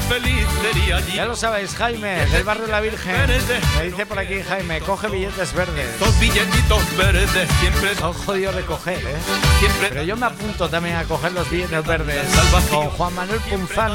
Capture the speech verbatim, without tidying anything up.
feliz sería allí. Ya lo sabéis, Jaime, del barrio La Virgen. Me dice por aquí Jaime, coge billetes verdes. Dos billetitos verdes siempre Son jodidos de coger, ¿eh? siempre Pero yo me apunto también a coger los billetes verdes Salvación. con Juan Manuel Punzano.